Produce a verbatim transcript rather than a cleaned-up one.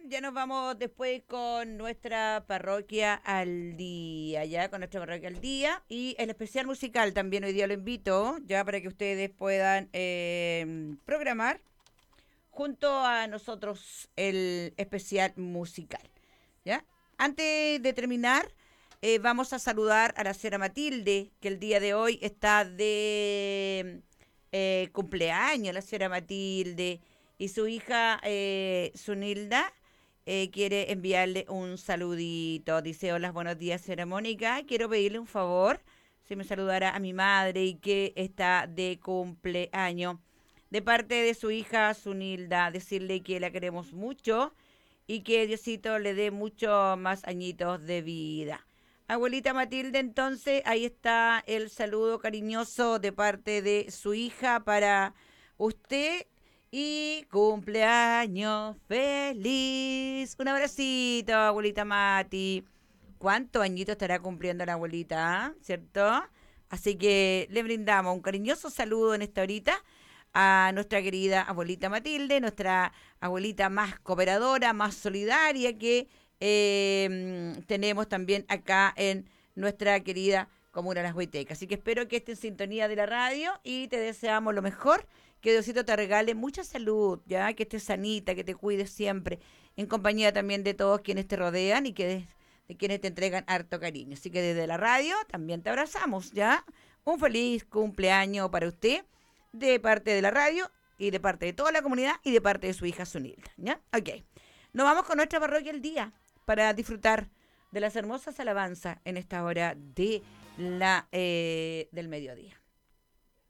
ya nos vamos después con nuestra parroquia al día, ya con nuestra parroquia al día y el especial musical también hoy día lo invito, ya para que ustedes puedan eh, programar junto a nosotros el especial musical, ¿ya? Antes de terminar, eh, vamos a saludar a la señora Matilde, que el día de hoy está de eh, cumpleaños, la señora Matilde, y su hija eh, Sunilda eh, quiere enviarle un saludito. Dice, hola, buenos días, señora Mónica, quiero pedirle un favor, si me saludara a mi madre y que está de cumpleaños de parte de su hija Sunilda, decirle que la queremos mucho y que Diosito le dé muchos más añitos de vida. Abuelita Matilde, entonces ahí está el saludo cariñoso de parte de su hija para usted y cumpleaños feliz. Un abracito, abuelita Mati. ¿Cuántos añitos estará cumpliendo la abuelita, cierto? Así que le brindamos un cariñoso saludo en esta horita a nuestra querida abuelita Matilde, nuestra abuelita más cooperadora, más solidaria que eh, tenemos también acá en nuestra querida comuna Las Huitecas. Así que espero que esté en sintonía de la radio y te deseamos lo mejor, que Diosito te regale mucha salud, ya que estés sanita, que te cuides siempre, en compañía también de todos quienes te rodean y que de, de quienes te entregan harto cariño. Así que desde la radio también te abrazamos, ¿ya? Un feliz cumpleaños para usted de parte de la radio y de parte de toda la comunidad y de parte de su hija Sunilda, ¿ya? Ok. Nos vamos con nuestra parroquia el día para disfrutar de las hermosas alabanzas en esta hora de la eh, del mediodía.